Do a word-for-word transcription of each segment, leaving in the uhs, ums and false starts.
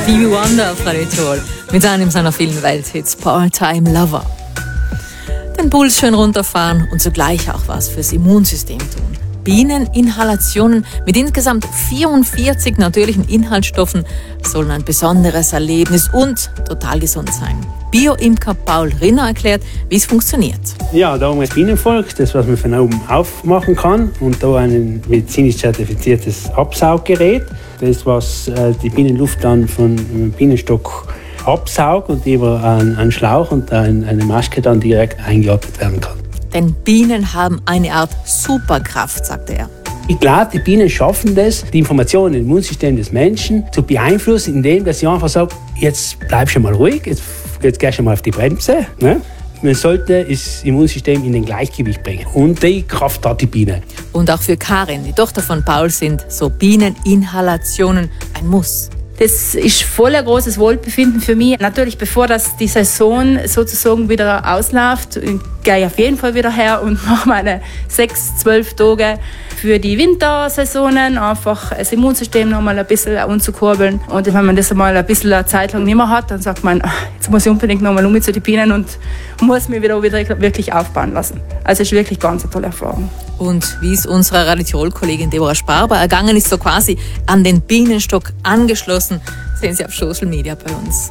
Stevie Wonder auf Radio Tirol mit einem seiner vielen Welthits Part-Time Lover. Den Puls schön runterfahren und zugleich auch was fürs Immunsystem tun. Bieneninhalationen mit insgesamt vierundvierzig natürlichen Inhaltsstoffen sollen ein besonderes Erlebnis und total gesund sein. Bio-Imker Paul Rinner erklärt, wie es funktioniert. Ja, da haben wir das Bienenvolk, das was man von oben aufmachen kann, und da ein medizinisch zertifiziertes Absauggerät, das was äh, die Bienenluft dann vom Bienenstock absaugt und über einen, einen Schlauch und ein, eine Maske dann direkt eingeatmet werden kann. Denn Bienen haben eine Art Superkraft, sagte er. Ich glaube, die Bienen schaffen das, die Informationen im Immunsystem des Menschen zu beeinflussen, indem dass sie einfach sagen, jetzt bleib schon mal ruhig, jetzt, jetzt gehst du mal auf die Bremse. Ne? Man sollte das Immunsystem in den Gleichgewicht bringen. Und die Kraft hat die Biene. Und auch für Karin, die Tochter von Paul, sind so Bieneninhalationen ein Muss. Das ist voll ein großes Wohlbefinden für mich. Natürlich, bevor das die Saison sozusagen wieder ausläuft, gehe ich auf jeden Fall wieder her und mache meine sechs, zwölf Tage für die Wintersaisonen, einfach das Immunsystem noch mal ein bisschen anzukurbeln. Und wenn man das einmal ein bisschen eine Zeit lang nicht mehr hat, dann sagt man, jetzt muss ich unbedingt noch mal um zu den Bienen und muss mich wieder, wieder wirklich aufbauen lassen. Also es ist wirklich ganz eine tolle Erfahrung. Und wie es unserer Radio Tirol-Kollegin Deborah Sparber ergangen ist, so quasi an den Bienenstock angeschlossen, sehen Sie auf Social Media bei uns.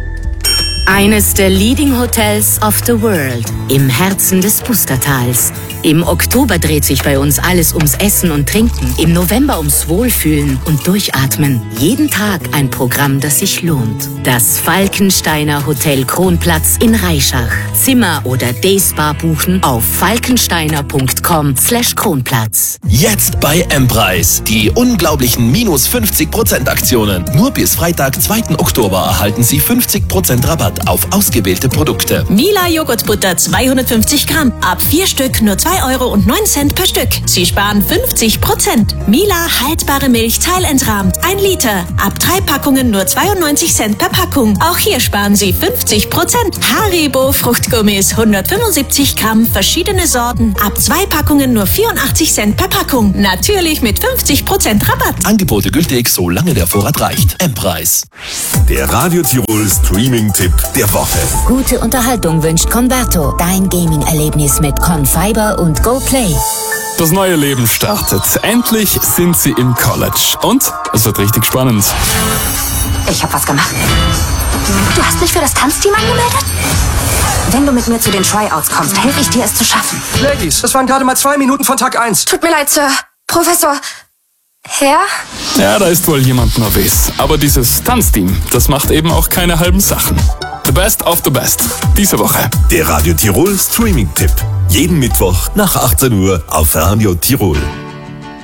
Eines der Leading Hotels of the World im Herzen des Pustertals. Im Oktober dreht sich bei uns alles ums Essen und Trinken, im November ums Wohlfühlen und Durchatmen. Jeden Tag ein Programm, das sich lohnt. Das Falkensteiner Hotel Kronplatz in Reischach. Zimmer oder Dayspa buchen auf falkensteiner punkt com slash Kronplatz. Jetzt bei M-Preis. Die unglaublichen minus fünfzig Prozent Aktionen. Nur bis Freitag, zweiten Oktober erhalten Sie fünfzig Prozent Rabatt auf ausgewählte Produkte. Mila Joghurtbutter zweihundertfünfzig Gramm. Ab vier Stück nur zwei Euro und neun Cent per Stück. Sie sparen fünfzig Prozent. Mila haltbare Milch teilentrahmt. ein Liter. Ab drei Packungen nur zweiundneunzig Cent per Packung. Auch hier sparen Sie fünfzig Prozent. Haribo Fruchtgummis hundertfünfundsiebzig Gramm. Verschiedene Sorten. Ab zwei Packungen nur vierundachtzig Cent per Packung. Natürlich mit fünfzig Prozent Rabatt. Angebote gültig, solange der Vorrat reicht. M-Preis. Der Radio Tirol Streaming-Tipp der Woche. Gute Unterhaltung wünscht Converto. Dein Gaming-Erlebnis mit Confiber und GoPlay. Das neue Leben startet. Endlich sind sie im College. Und es wird richtig spannend. Ich hab was gemacht. Du hast mich für das Tanzteam angemeldet? Wenn du mit mir zu den Tryouts kommst, helfe ich dir, es zu schaffen. Ladies, das waren gerade mal zwei Minuten von Tag eins. Tut mir leid, Sir. Professor. Herr? Ja, da ist wohl jemand nervös. Aber dieses Tanzteam, das macht eben auch keine halben Sachen. The best of the best. Diese Woche. Der Radio Tirol Streaming-Tipp. Jeden Mittwoch nach achtzehn Uhr auf Radio Tirol.